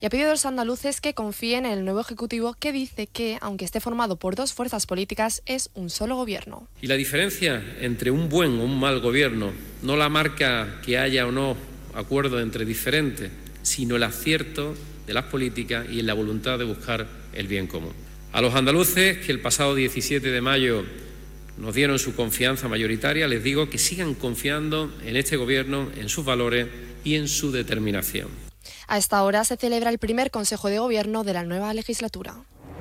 Y ha pedido a los andaluces que confíen en el nuevo Ejecutivo, que dice que, aunque esté formado por dos fuerzas políticas, es un solo gobierno. Y la diferencia entre un buen o un mal gobierno no la marca que haya o no acuerdo entre diferentes, sino el acierto de las políticas y en la voluntad de buscar el bien común. A los andaluces que el pasado 17 de mayo nos dieron su confianza mayoritaria, les digo que sigan confiando en este gobierno, en sus valores y en su determinación. A esta hora se celebra el primer Consejo de Gobierno de la nueva legislatura.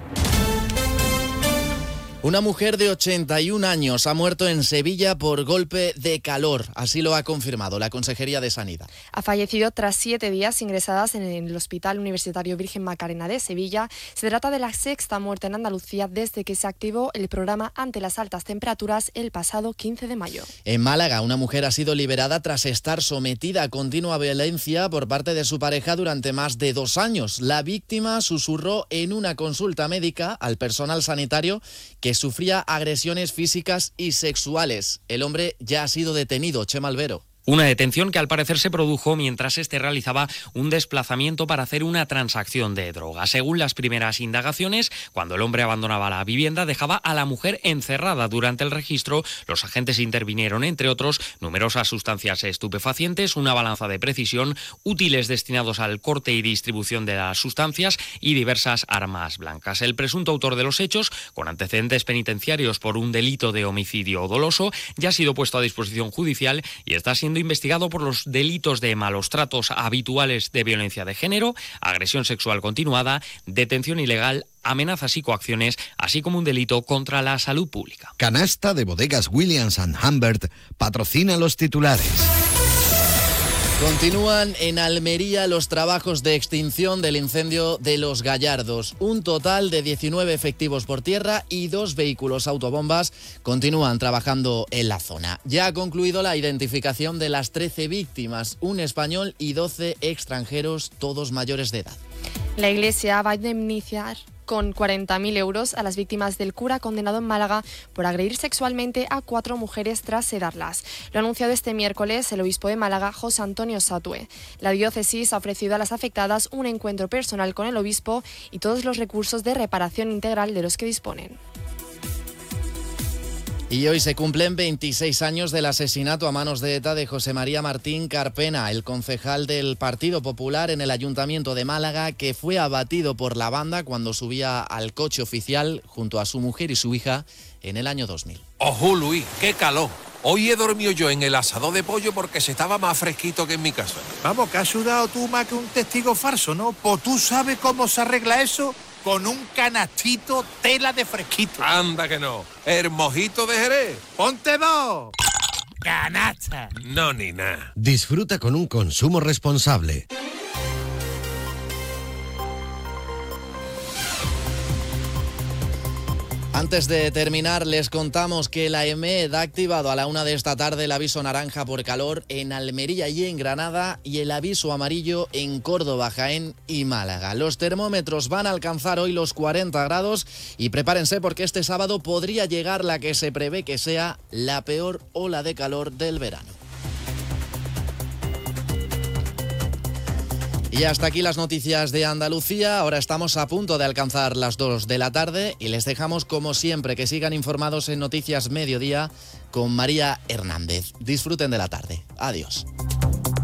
Una mujer de 81 años ha muerto en Sevilla por golpe de calor. Así lo ha confirmado la Consejería de Sanidad. Ha fallecido tras 7 días ingresadas en el Hospital Universitario Virgen Macarena de Sevilla. Se trata de la sexta muerte en Andalucía desde que se activó el programa ante las altas temperaturas el pasado 15 de mayo. En Málaga, una mujer ha sido liberada tras estar sometida a continua violencia por parte de su pareja durante más de 2 años. La víctima susurró en una consulta médica al personal sanitario que sufría agresiones físicas y sexuales. El hombre ya ha sido detenido. Chema Albero. Una detención que al parecer se produjo mientras este realizaba un desplazamiento para hacer una transacción de droga. Según las primeras indagaciones, cuando el hombre abandonaba la vivienda, dejaba a la mujer encerrada. Durante el registro, los agentes intervinieron, entre otros, numerosas sustancias estupefacientes, una balanza de precisión, útiles destinados al corte y distribución de las sustancias y diversas armas blancas. El presunto autor de los hechos, con antecedentes penitenciarios por un delito de homicidio doloso, ya ha sido puesto a disposición judicial y está siendo investigado por los delitos de malos tratos habituales de violencia de género, agresión sexual continuada, detención ilegal, amenazas y coacciones, así como un delito contra la salud pública. Canasta de Bodegas Williams & Humbert patrocina los titulares. Continúan en Almería los trabajos de extinción del incendio de Los Gallardos. Un total de 19 efectivos por tierra y 2 vehículos autobombas continúan trabajando en la zona. Ya ha concluido la identificación de las 13 víctimas, un español y 12 extranjeros, todos mayores de edad. La Iglesia va a indemnizar con 40.000 euros a las víctimas del cura condenado en Málaga por agredir sexualmente a 4 mujeres tras sedarlas. Lo ha anunciado este miércoles el obispo de Málaga, José Antonio Satue. La diócesis ha ofrecido a las afectadas un encuentro personal con el obispo y todos los recursos de reparación integral de los que disponen. Y hoy se cumplen 26 años del asesinato a manos de ETA de José María Martín Carpena, el concejal del Partido Popular en el Ayuntamiento de Málaga, que fue abatido por la banda cuando subía al coche oficial junto a su mujer y su hija en el año 2000. ¡Ojo, Luis! ¡Qué calor! Hoy he dormido yo en el asador de pollo porque se estaba más fresquito que en mi casa. Vamos, que has sudado tú más que un testigo falso, ¿no? Pues tú sabes cómo se arregla eso con un canastito tela de fresquito. Anda que no. El mojito de Jerez. ¡Ponte 2! ¡Canasta! No, ni nada. Disfruta con un consumo responsable. Antes de terminar, les contamos que la EMED ha activado a la 1 de esta tarde el aviso naranja por calor en Almería y en Granada y el aviso amarillo en Córdoba, Jaén y Málaga. Los termómetros van a alcanzar hoy los 40 grados y prepárense porque este sábado podría llegar la que se prevé que sea la peor ola de calor del verano. Y hasta aquí las noticias de Andalucía. Ahora estamos a punto de alcanzar las 2 de la tarde y les dejamos, como siempre, que sigan informados en Noticias Mediodía con María Hernández. Disfruten de la tarde. Adiós.